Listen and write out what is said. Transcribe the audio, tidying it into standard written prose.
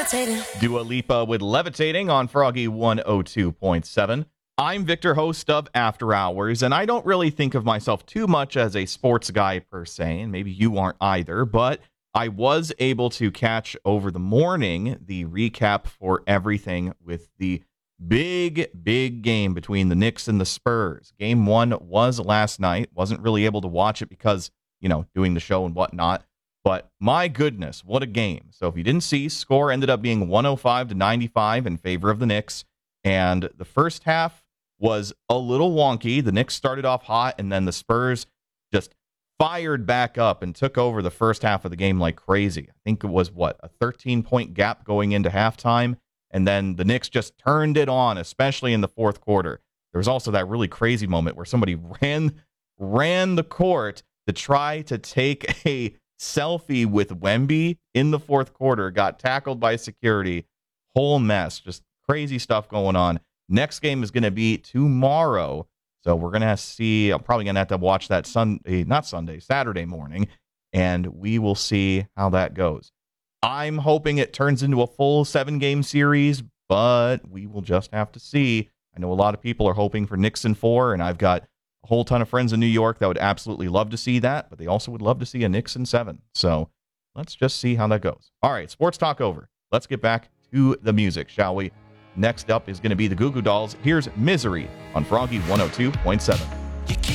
levitating. Dua Lipa with Levitating on Froggy 102.7. I'm Victor, host of After Hours, and I don't really think of myself too much as a sports guy per se, and maybe you aren't either, but I was able to catch over the morning the recap for everything with the big game between the Knicks and the Spurs. Game 1 was last night. Wasn't really able to watch it because, doing the show and whatnot. But my goodness, what a game. So if you didn't see, score ended up being 105-95 in favor of the Knicks. And the first half was a little wonky. The Knicks started off hot, and then the Spurs just fired back up and took over the first half of the game like crazy. I think it was, a 13-point gap going into halftime. And then the Knicks just turned it on, especially in the fourth quarter. There was also that really crazy moment where somebody ran the court to try to take a selfie with Wemby in the fourth quarter, got tackled by security. Whole mess. Just crazy stuff going on. Next game is going to be tomorrow. So we're going to see, I'm probably going to have to watch that Saturday morning, and we will see how that goes. I'm hoping it turns into a full 7-game series, but we will just have to see. I know a lot of people are hoping for Knicks in 4, and I've got a whole ton of friends in New York that would absolutely love to see that, but they also would love to see a Knicks in 7. So let's just see how that goes. All right, sports talk over. Let's get back to the music, shall we? Next up is going to be the Goo Goo Dolls. Here's Misery on Froggy 102.7.